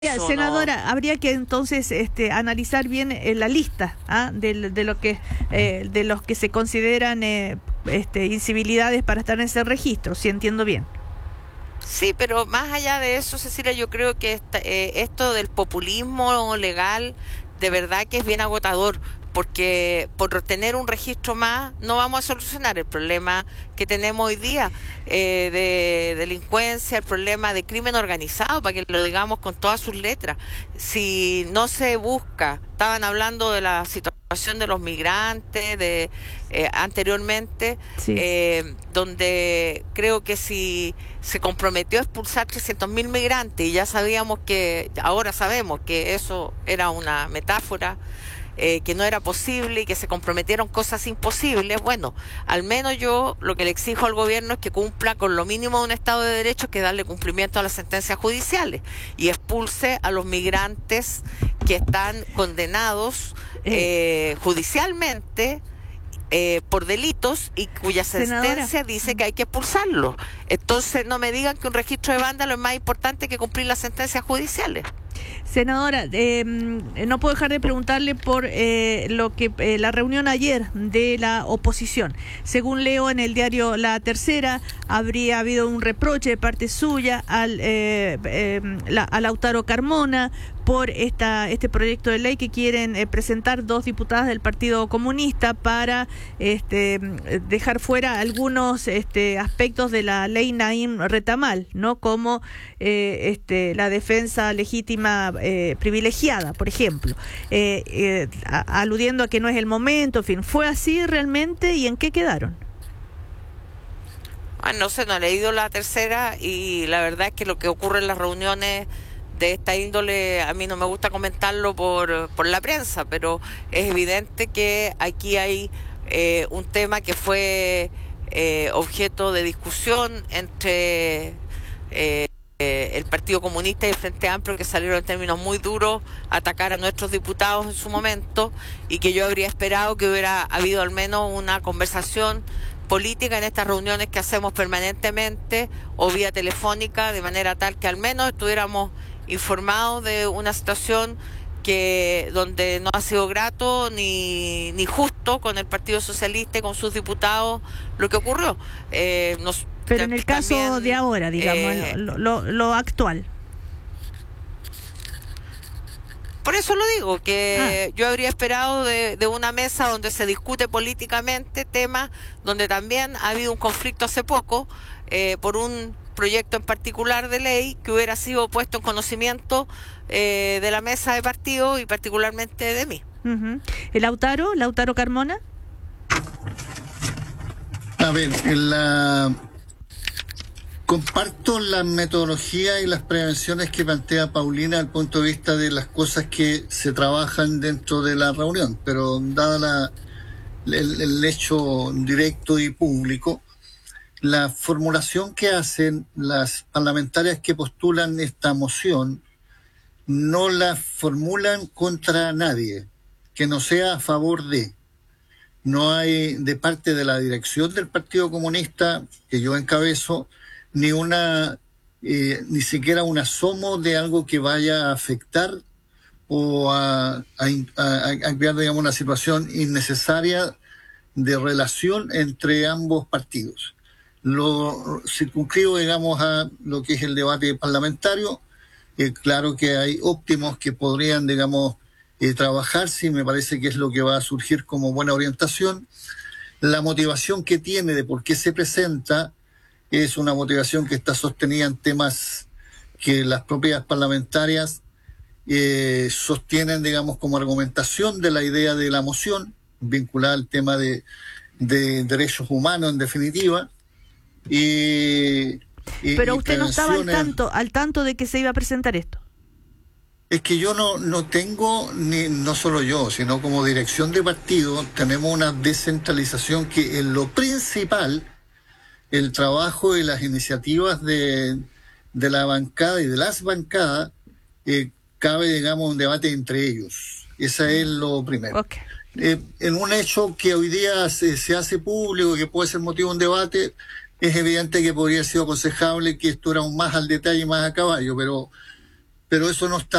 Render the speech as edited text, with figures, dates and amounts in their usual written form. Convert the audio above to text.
Senadora, habría que entonces analizar bien la lista de los que se consideran incivilidades para estar en ese registro, si entiendo bien. Sí, pero más allá de eso, Cecilia, yo creo que esto del populismo legal de verdad que es bien agotador, porque por tener un registro más no vamos a solucionar el problema que tenemos hoy día de delincuencia, el problema de crimen organizado, para que lo digamos con todas sus letras. Si no se busca, estaban hablando de la situación de los migrantes, anteriormente, Sí. donde creo que si se comprometió a expulsar 300.000 migrantes y ya sabíamos ahora sabemos que eso era una metáfora, que no era posible y que se comprometieron cosas imposibles. Bueno, al menos yo lo que le exijo al gobierno es que cumpla con lo mínimo de un Estado de Derecho, que darle cumplimiento a las sentencias judiciales y expulse a los migrantes que están condenados judicialmente por delitos y cuya sentencia, senadora, dice que hay que expulsarlo. Entonces no me digan que un registro de vándalo es más importante que cumplir las sentencias judiciales. Senadora, no puedo dejar de preguntarle por la reunión ayer de la oposición. Según leo en el diario La Tercera, habría habido un reproche de parte suya a Lautaro Carmona por este proyecto de ley que quieren presentar dos diputadas del Partido Comunista para dejar fuera algunos aspectos de la ley Naim Retamal, ¿no? Como la defensa legítima privilegiada, por ejemplo, aludiendo a que no es el momento. En fin, ¿fue así realmente y en qué quedaron? No sé, no he leído La Tercera y la verdad es que lo que ocurre en las reuniones de esta índole a mí no me gusta comentarlo por la prensa, pero es evidente que aquí hay un tema que fue objeto de discusión entre el Partido Comunista y el Frente Amplio, que salieron en términos muy duros a atacar a nuestros diputados en su momento, y que yo habría esperado que hubiera habido al menos una conversación política en estas reuniones que hacemos permanentemente o vía telefónica, de manera tal que al menos estuviéramos informados de una situación donde no ha sido grato ni justo con el Partido Socialista y con sus diputados lo que ocurrió. Pero en el caso también, de ahora, digamos, lo actual. Por eso lo digo, que yo habría esperado de una mesa donde se discute políticamente temas, donde también ha habido un conflicto hace poco por un proyecto en particular de ley que hubiera sido puesto en conocimiento de la mesa de partido y particularmente de mí. ¿El Lautaro Carmona? A ver, comparto la metodología y las prevenciones que plantea Paulina al punto de vista de las cosas que se trabajan dentro de la reunión, pero dada el hecho directo y público, la formulación que hacen las parlamentarias que postulan esta moción no la formulan contra nadie, que no sea a favor de. No hay de parte de la dirección del Partido Comunista, que yo encabezo, ni siquiera un asomo de algo que vaya a afectar o a crear, digamos, una situación innecesaria de relación entre ambos partidos. Lo circunscribo, digamos, a lo que es el debate parlamentario. Claro que hay óptimos que podrían, digamos, trabajarse, y me parece que es lo que va a surgir como buena orientación. La motivación que tiene de por qué se presenta es una motivación que está sostenida en temas que las propias parlamentarias sostienen, digamos, como argumentación de la idea de la moción, vinculada al tema de derechos humanos en definitiva. Pero usted no estaba al tanto de que se iba a presentar esto. Es que yo no tengo, no solo yo, sino como dirección de partido, tenemos una descentralización que en lo principal, el trabajo y las iniciativas de la bancada y de las bancadas, cabe, digamos, un debate entre ellos. Ese es lo primero. Okay. En un hecho que hoy día se hace público, que puede ser motivo de un debate, es evidente que podría ser aconsejable que esto era aún más al detalle y más a caballo, pero eso no está